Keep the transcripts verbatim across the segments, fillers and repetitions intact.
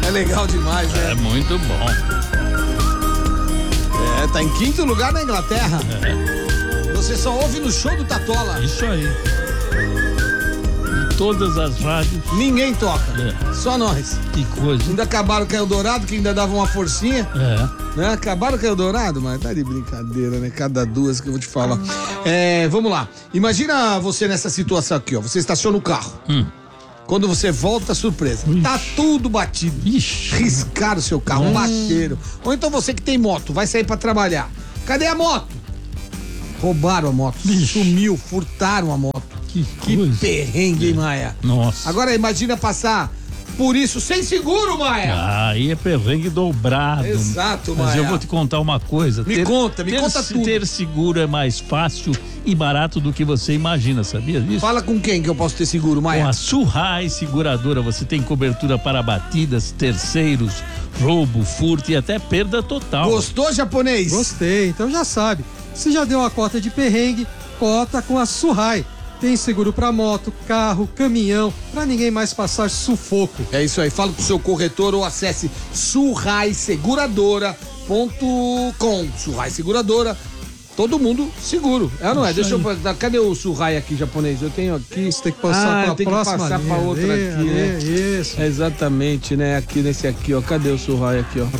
É legal demais, né? É muito bom. É, tá em quinto lugar na Inglaterra. É. Você só ouve no show do Tatola. Isso aí. Em todas as rádios. Ninguém toca. É. Só nós. Que coisa. Ainda acabaram com o Eldorado, que ainda dava uma forcinha. É. Né? Acabaram com o Eldorado, mas tá de brincadeira, né? Cada duas que eu vou te falar. É, vamos lá. Imagina você nessa situação aqui, ó. Você estaciona o carro. Hum. Quando você volta, surpresa. Ixi. Tá tudo batido. Ixi. Riscaram o seu carro, Hum. bateram. Ou então você que tem moto, vai sair pra trabalhar. Cadê a moto? Roubaram a moto. Ixi. Sumiu, furtaram a moto. Que, Que coisa. perrengue, hein, Maia? Nossa. Agora imagina passar por isso sem seguro, Maia. Ah, aí é perrengue dobrado. Exato, Mas Maia. eu vou te contar uma coisa. Me conta, me ter, conta tudo. Ter seguro é mais fácil e barato do que você imagina, sabia disso? Fala com quem que eu posso ter seguro, Maia? Com a Surrai Seguradora você tem cobertura para batidas, terceiros, roubo, furto e até perda total. Gostou, japonês? Gostei, então já sabe. Se já deu uma cota de perrengue, cota com a Surrai. Tem seguro pra moto, carro, caminhão, pra ninguém mais passar sufoco. É isso aí, fala com o seu corretor ou acesse surrai seguradora ponto com. Surrai Seguradora, todo mundo seguro. É ou não é? Deixa eu. Cadê o Surrai aqui, japonês? Eu tenho aqui. Você tem que passar ah, pra tem que próxima passar linha. pra outra Ali, aqui, ali, né? Isso. É exatamente, né? Aqui nesse aqui, ó. Cadê o Surrai aqui, ó?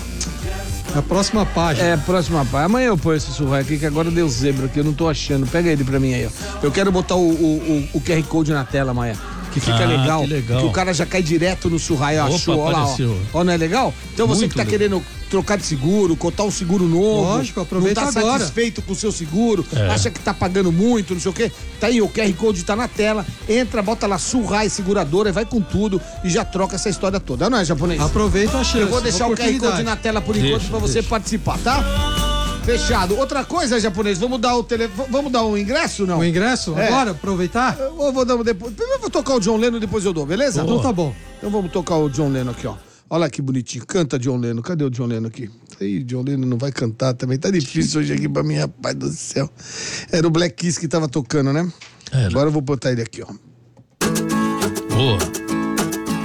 A próxima página. É, próxima página. Amanhã eu ponho esse Surrai aqui, que agora deu zebra aqui, eu não tô achando. Pega ele pra mim aí, ó. Eu quero botar o, o, o, o Q R Code na tela, Maia. Que fica Ah, legal, que legal. que o cara já cai direto no Surrai, ó. Opa, Show, ó lá, ó. apareceu. Ó, não é legal? Então você Muito que tá legal. querendo trocar de seguro, cotar um seguro novo. Lógico, aproveita não tá agora. satisfeito com o seu seguro, É. acha que tá pagando muito, não sei o quê. Tá aí, o Q R Code tá na tela. Entra, bota lá Surrai Seguradora, vai com tudo e já troca essa história toda. Não é, japonês? Aproveita a chance. Eu vou deixar o Q R Code oportunidade. na tela por enquanto Deixa, pra você deixa. participar, tá? Fechado. Outra coisa, japonês, vamos dar o tele... vamos dar um ingresso, não? O ingresso? É. Agora? Aproveitar? Eu vou dar um depois. Primeiro eu vou tocar o John Lennon, depois eu dou, beleza? Então tá bom. Então vamos tocar o John Lennon aqui, ó. Olha lá que bonitinho. Canta, John Lennon. Cadê o John Lennon aqui? Ih, John Lennon não vai cantar também. Tá difícil hoje aqui pra mim, rapaz do céu. Era o Black Kiss que tava tocando, né? Era. Agora eu vou botar ele aqui, ó. Boa.